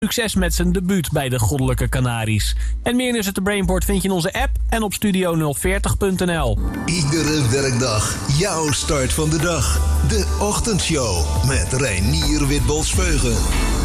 Succes met zijn debuut bij de Goddelijke Canaries. En meer Is het de Brainport vind je in onze app en op studio040.nl. Iedere werkdag jouw start van de dag. De Ochtendshow met Reinier Witbols-Veugen.